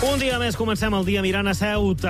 Un dia més comencem el dia mirant a Ceuta.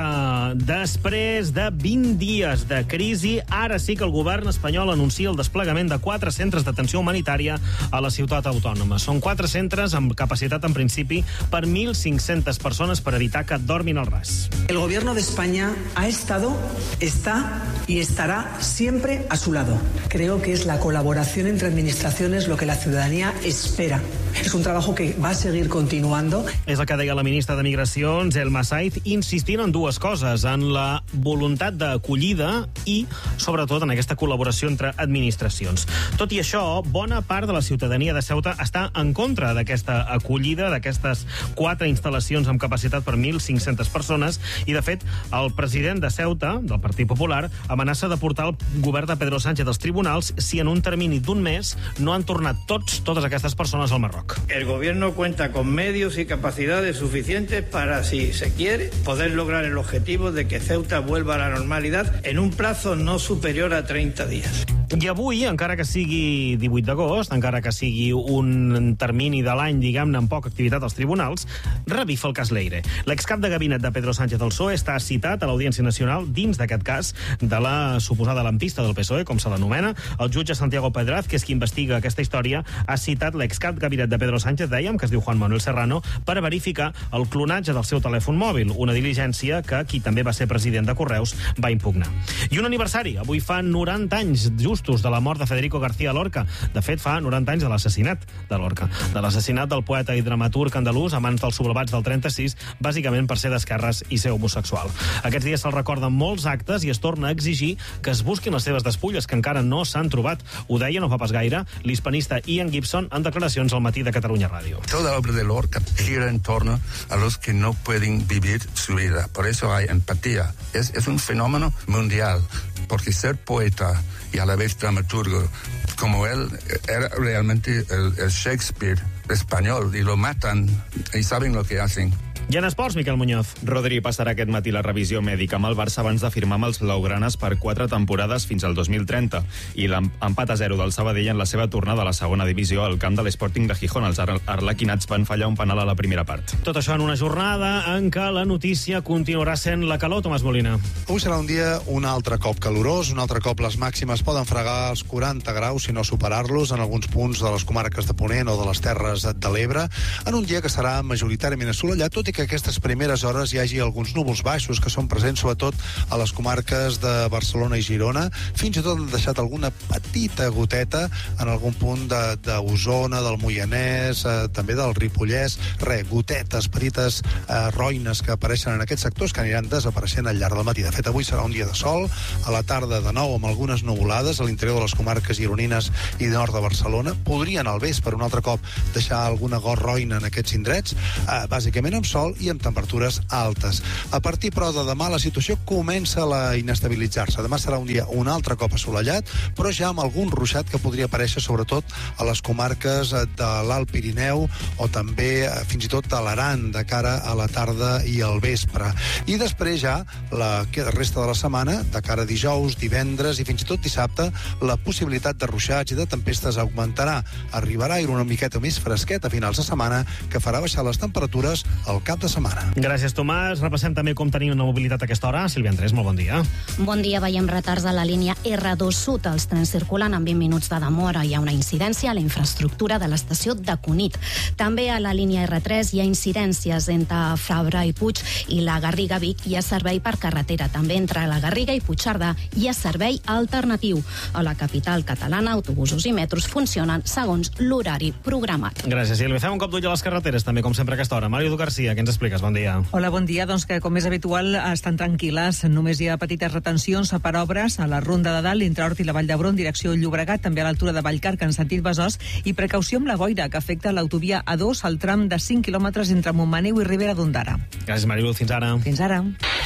Després de 20 dies de crisi, ara sí que el govern espanyol anuncia el desplegament de 4 centres d'atenció humanitària a la ciutat autònoma. Són 4 centres amb capacitat, en principi, per 1.500 persones per evitar que dormin al ras. El gobierno de España ha estado, está y estará siempre a su lado. Creo que es la colaboración entre administraciones lo que la ciudadanía espera. Es un trabajo que va a seguir continuando. És el que deia la ministra de Migracions, Elma Saiz, insistint en dues coses, en la voluntat d'acollida i, sobretot, en aquesta col·laboració entre administracions. Tot i això, bona part de la ciutadania de Ceuta està en contra d'aquesta acollida, d'aquestes 4 instal·lacions amb capacitat per 1.500 persones, i, de fet, el president de Ceuta, del Partit Popular, amenaça de portar el govern de Pedro Sánchez als tribunals si en un termini d'un mes no han tornat totes aquestes persones al Marroc. El gobierno cuenta con medios y capacidades suficientes para, si se quiere, poder lograr el objetivo de que Ceuta vuelva a la normalidad en un plazo no superior a 30 días. I avui, encara que sigui 18 d'agost, encara que sigui un termini de l'any, diguem-ne, amb poca activitat als tribunals, revifa el cas Leire. L'excap de gabinet de Pedro Sánchez del PSOE està citat a l'Audiència Nacional dins d'aquest cas de la suposada lampista del PSOE, com se l'anomena. El jutge Santiago Pedraz, que és qui investiga aquesta història, ha citat l'excap gabinet de Pedro Sánchez, dèiem, que es diu Juan Manuel Serrano, per verificar el clonatge del seu telèfon mòbil, una diligència que qui també va ser president de Correus va impugnar. I un aniversari. Avui fa 90 anys justos de la mort de Federico García Lorca. De fet, fa 90 anys de l'assassinat de Lorca. De l'assassinat del poeta i dramaturg andalús a mans dels sublevats del 36, bàsicament per ser d'esquerres i ser homosexual. Aquests dies se'l recorden molts actes i es torna a exigir que es busquin les seves despulles, que encara no s'han trobat. Ho deia no fa pas gaire l'hispanista Ian Gibson en declaracions al Matí de Catalunya Ràdio. Toda obra de Lorca gira en torno a los que no pueden vivir su vida. Por eso hay empatía. Es un fenómeno mundial, porque ser poeta y a la vez dramaturgo como él era realmente el Shakespeare español, y lo matan y saben lo que hacen. I en esports, Miquel Muñoz. Rodri passarà aquest matí la revisió mèdica amb el Barça abans de firmar amb els blaugranes per 4 temporades fins al 2030 i l'empat a 0 del Sabadell en la seva tornada a la segona divisió al camp de l'Sporting de Gijón. Els arlequinats van fallar un penal a la primera part. Tot això en una jornada en què la notícia continuarà sent la calor, Tomàs Molina. Avui serà un dia un altre cop calorós, un altre cop les màximes poden fregar els 40 graus, si no superar-los, en alguns punts de les comarques de Ponent o de les Terres de l'Ebre, en un dia que serà majoritàriament assolellat, tot i que aquestes primeres hores hi hagi alguns núvols baixos que són presents sobretot a les comarques de Barcelona i Girona. Fins i tot han deixat alguna petita goteta en algun punt d'Osona, del Moianès, també del Ripollès. Gotetes, petites roïnes que apareixen en aquests sectors que aniran desapareixent al llarg del matí. De fet, avui serà un dia de sol, a la tarda de nou amb algunes nuvolades a l'interior de les comarques gironines i de nord de Barcelona. Podrien al vespre un altre cop deixar alguna roïna en aquests indrets, bàsicament amb sol i amb temperatures altes. A partir, però, de demà la situació comença a inestabilitzar-se. Demà serà un dia un altre cop assolellat, però ja amb algun ruixat que podria aparèixer sobretot a les comarques de l'Alt Pirineu o també fins i tot a l'Aran de cara a la tarda i al vespre. I després ja la resta de la setmana, de cara a dijous, divendres i fins i tot dissabte, la possibilitat de ruixats i de tempestes augmentarà. Arribarà a ir una miqueta més fresquet a finals de setmana que farà baixar les temperatures al cap de setmana. Gràcies, Tomàs. Repassem també com tenim una mobilitat a aquesta hora. Sílvia Andrés, molt bon dia. Bon dia. Veiem retards a la línia R2 Sud. Els trens circulen amb 20 minuts de demora. Hi ha una incidència a la infraestructura de l'estació de Cunit. També a la línia R3 hi ha incidències entre Fabra i Puig i la Garriga-Vic. Hi ha servei per carretera. També entre la Garriga i Puigcerdà hi ha servei alternatiu. A la capital catalana, autobusos i metros funcionen segons l'horari programat. Gràcies, Sílvia. Fem un cop d'ull a les carreteres, també, com sempre, a aquesta hora. Mario García, què ens expliques? Bon dia. Hola, bon dia. Doncs que, com és habitual, estan tranquil·les. Només hi ha petites retencions per obres a la Ronda de Dalt, entre Hort i la Vall d'Hebron, direcció Llobregat, també a l'altura de Vallcarca, en sentit Besòs, i precaució amb la boira, que afecta l'autovia A2 al tram de 5 quilòmetres entre Montmaneu i Ribera d'Ondara. Gràcies, Mariluz. Fins ara. Fins ara.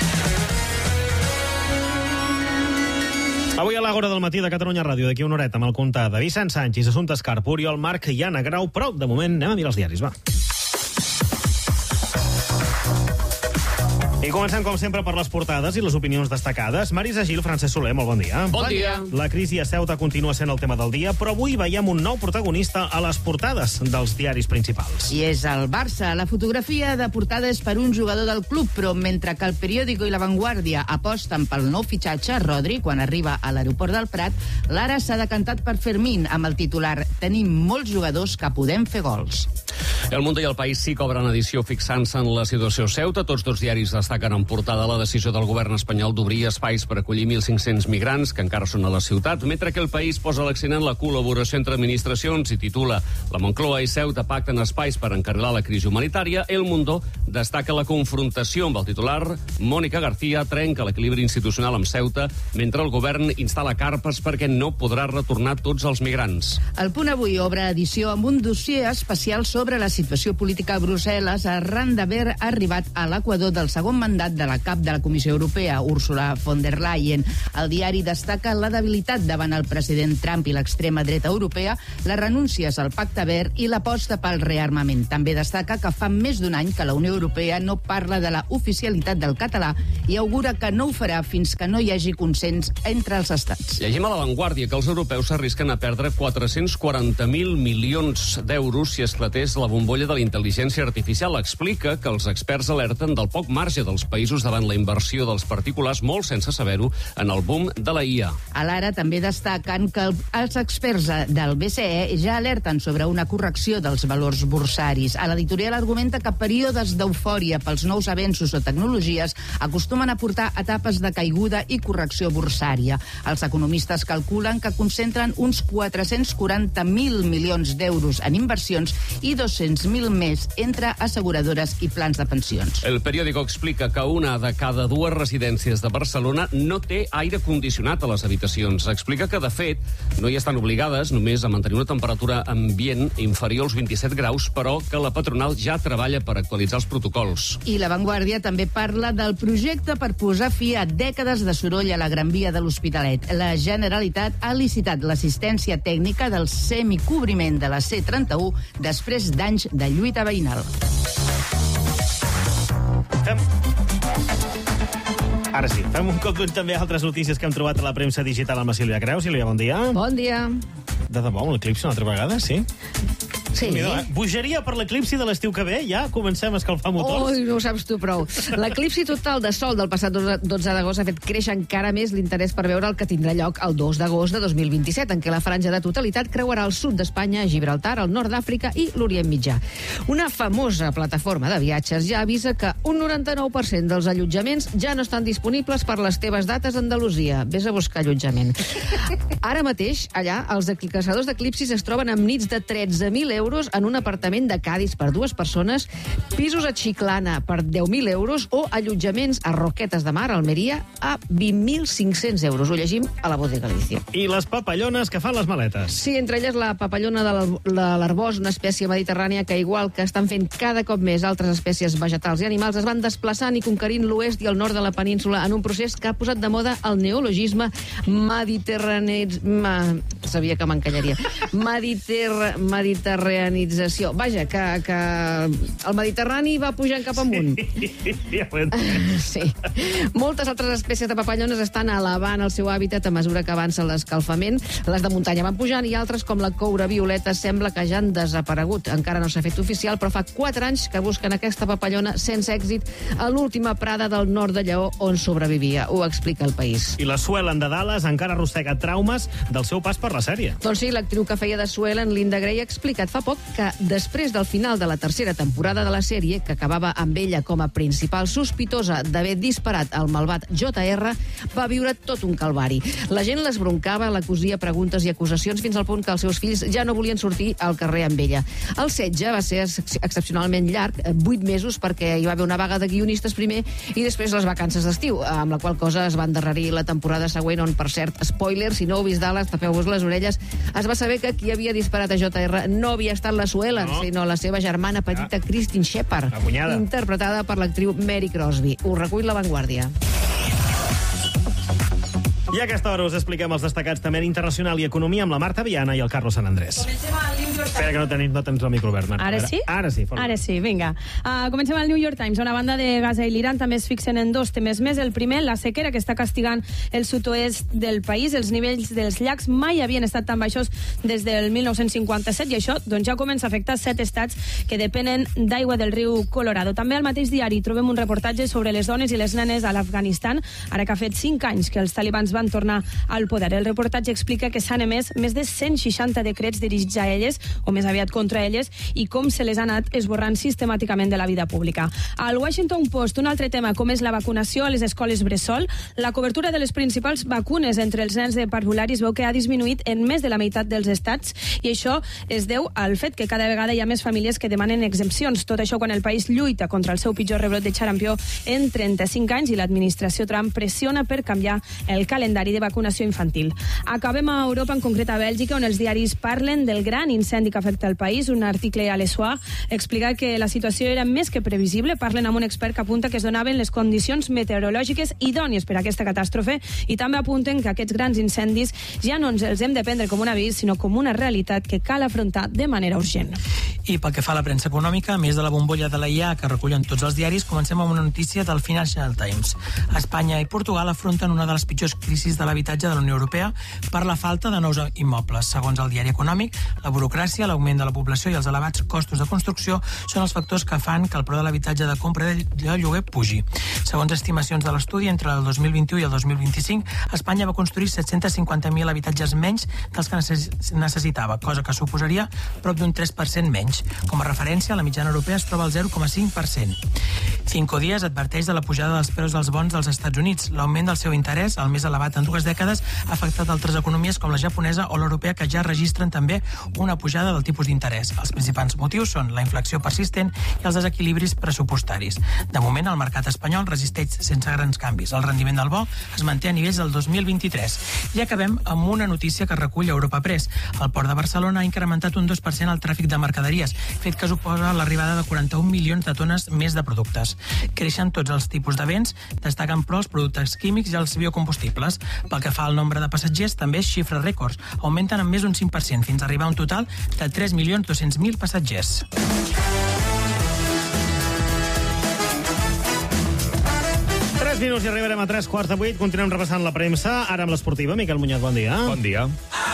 Avui a l'Àgora del matí de Catalunya Ràdio, d'aquí una horeta, amb el compte de Vicent Sánchez, Assumpta Escarp, Oriol Marc i Anna Grau, però de moment anem a mirar els diaris, va. I comencem, com sempre, per les portades i les opinions destacades. Marisa Gil, Francesc Soler, molt bon dia. Bon dia. La crisi a Ceuta continua sent el tema del dia, però avui veiem un nou protagonista a les portades dels diaris principals. I és el Barça. La fotografia de portada és per un jugador del club, però mentre que el Periódico i La Vanguardia aposten pel nou fitxatge, Rodri, quan arriba a l'aeroport del Prat, l'Ara s'ha decantat per Fermín, amb el titular «Tenim molts jugadors que podem fer gols». El Mundo i el País sí cobren edició fixant-se en la situació a Ceuta. Tots dos diaris destaquen en portada la decisió del govern espanyol d'obrir espais per acollir 1.500 migrants que encara són a la ciutat, mentre que el País posa l'accent en la col·laboració entre administracions i titula «La Moncloa i Ceuta pacten espais per encarrilar la crisi humanitària». El Mundo destaca la confrontació amb el titular «Mónica García trenca l'equilibri institucional amb Ceuta mentre el govern instal·la carpes perquè no podrà retornar tots els migrants». El Punt Avui obre edició amb un dossier especial sobre la situació política a Brussel·les arran d'haver arribat a l'equador del segon mandat de la cap de la Comissió Europea, Ursula von der Leyen. El diari destaca la debilitat davant el president Trump i l'extrema dreta europea, les renúncies al Pacte Verd i l'aposta pel rearmament. També destaca que fa més d'un any que la Unió Europea no parla de la oficialitat del català i augura que no ho farà fins que no hi hagi consens entre els estats. Llegim a La Vanguardia que els europeus s'arrisquen a perdre 440.000 milions d'euros si esclatés la bombolla de la intel·ligència artificial. Explica que els experts alerten del poc marge dels països davant la inversió dels particulars, molt sense saber-ho, en el boom de la IA. A l'Ara també destaquen que els experts del BCE ja alerten sobre una correcció dels valors borsaris. A l'editorial argumenta que períodes d'eufòria pels nous avenços o tecnologies acostumen a portar etapes de caiguda i correcció borsària. Els economistes calculen que concentren uns 440.000 milions d'euros en inversions i 200.000 més entre asseguradores i plans de pensions. El Periódico explica que una de cada dues residències de Barcelona no té aire condicionat a les habitacions. Explica que, de fet, no hi estan obligades només a mantenir una temperatura ambient inferior als 27 graus, però que la patronal ja treballa per actualitzar els protocols. I La Vanguardia també parla del projecte per posar fi a dècades de soroll a la Gran Via de l'Hospitalet. La Generalitat ha licitat l'assistència tècnica del semicobriment de la C31 després d'anys de lluita veïnal. Ara sí, fem un cop d'ull també a altres notícies que hem trobat a la premsa digital amb la Sílvia Creus. Sílvia, bon dia. Bon dia. De debò, un eclipsi una altra vegada, sí? Sí. Bogeria per l'eclipsi de l'estiu que ve, ja comencem a escalfar motors. Ui, no ho saps tu prou. L'eclipsi total de sol del passat 12 d'agost ha fet créixer encara més l'interès per veure el que tindrà lloc el 2 d'agost de 2027, en què la franja de totalitat creuarà el sud d'Espanya, Gibraltar, el nord d'Àfrica i l'Orient Mitjà. Una famosa plataforma de viatges ja avisa que un 99% dels allotjaments ja no estan disponibles per les teves dates a Andalusia. Vés a buscar allotjament. Ara mateix, allà, els caçadors d'eclipsis es troben amb nits de 13.000 euros en un apartament de Cádiz per 2 persones, pisos a Chiclana per 10.000 euros o allotjaments a Roquetes de Mar, Almeria, a 20.500 euros. Ho llegim a la Voz de Galícia. I les papallones que fan les maletes. Sí, entre elles la papallona de l'arbós, una espècie mediterrània que, igual que estan fent cada cop més altres espècies vegetals i animals, es van desplaçant i conquerint l'oest i el nord de la península en un procés que ha posat de moda el neologisme sabia que m'encanyaria. Mediterraneïtzació. Vaja, que el Mediterrani va pujant cap amunt. Sí. Moltes altres espècies de papallones estan elevant el seu hàbitat a mesura que avança l'escalfament. Les de muntanya van pujant i altres, com la coura violeta, sembla que ja han desaparegut. Encara no s'ha fet oficial, però fa 4 anys que busquen aquesta papallona sense èxit a l'última prada del nord de Lleó on sobrevivia. Ho explica El País. I la Suelen de Dallas encara arrossega traumes del seu pas per la sèrie. Doncs sí, l'actriu que feia de Suelen, Linda Gray, ha explicat fa poc que després del final de la tercera temporada de la sèrie, que acabava amb ella com a principal sospitosa d'haver disparat al malvat JR, va viure tot un calvari. La gent l'esbroncava, l'acusia preguntes i acusacions fins al punt que els seus fills ja no volien sortir al carrer amb ella. El setge va ser excepcionalment llarg, 8 mesos, perquè hi va haver una vaga de guionistes primer i després les vacances d'estiu, amb la qual cosa es va endarrerir la temporada següent, on, per cert, spoiler, si no heu vist Dallas, tapeu-vos les orelles, es va saber que qui havia disparat a JR no havia estat la Suelen, sinó la seva germana petita Christine Shepard, interpretada per l'actriu Mary Crosby. Ho recull La Vanguardia. I a aquesta hora us expliquem els destacats també en internacional i economia amb la Marta Viana i el Carlos Sant Andrés. Espera que no tens el micro obert, Marta. Ara sí? Ara sí. Ara sí, vinga. Comencem al New York Times, on a banda de Gaza i l'Iran també es fixen en dos temes més. El primer, la sequera que està castigant el sud-oest del país. Els nivells dels llacs mai havien estat tan baixos des del 1957 i això doncs, ja comença a afectar 7 estats que depenen d'aigua del riu Colorado. També al mateix diari trobem un reportatge sobre les dones i les nenes a l'Afganistan, ara que ha fet 5 anys que els talibans van tornar al poder. El reportatge explica que s'han emès més de 160 decrets dirigits a elles, o més aviat contra elles, i com se les ha anat esborrant sistemàticament de la vida pública. Al Washington Post, un altre tema, com és la vacunació a les escoles bressol. La cobertura de les principals vacunes entre els nens de parvulari es veu que ha disminuït en més de la meitat dels estats, i això es deu al fet que cada vegada hi ha més famílies que demanen exempcions. Tot això quan el país lluita contra el seu pitjor rebrot de xarampió en 35 anys i l'administració Trump pressiona per canviar el calendari de vacunació infantil. Acabem a Europa, en concret a Bèlgica, on els diaris parlen del gran incendi que afecta el país. Un article a l'Essoir explica que la situació era més que previsible. Parlen amb un expert que apunta que es donaven les condicions meteorològiques idònies per a aquesta catàstrofe i també apunten que aquests grans incendis ja no ens els hem de prendre com un avís, sinó com una realitat que cal afrontar de manera urgent. I pel que fa a la premsa econòmica, a més de la bombolla de la IA que recullen tots els diaris, comencem amb una notícia del Financial Times. Espanya i Portugal afronten una de les pitjors crisis de l'habitatge de la Unió Europea per la falta de nous immobles. Segons el diari econòmic, la burocràcia, l'augment de la població i els elevats costos de construcció són els factors que fan que el preu de l'habitatge de compra i de lloguer pugi. Segons estimacions de l'estudi, entre el 2021 i el 2025, Espanya va construir 750.000 habitatges menys dels que necessitava, cosa que suposaria prop d'un 3% menys. Com a referència, la mitjana europea es troba al 0,5%. Cinco Días adverteix de la pujada dels preus dels bons dels Estats Units. L'augment del seu interès, el més elevat en 2 dècades, ha afectat altres economies com la japonesa o l'europea, que ja registren també una pujada del tipus d'interès. Els principals motius són la inflació persistent i els desequilibris pressupostaris. De moment, el mercat espanyol resisteix sense grans canvis. El rendiment del bo es manté a nivells del 2023. I acabem amb una notícia que recull Europa Press. El Port de Barcelona ha incrementat un 2% el tràfic de mercaderies, fet que suposa l'arribada de 41 milions de tones més de productes. Creixen tots els tipus de béns, destaquen però els productes químics i els biocombustibles. Pel que fa al nombre de passatgers, també xifres rècords. Augmenten en més d'un 5%, fins a arribar a un total de 3.200.000 passatgers. 3 minuts i arribarem a 3:15. Continuem repassant la premsa, ara amb l'esportiva. Miquel Muñoz, bon dia. Bon dia.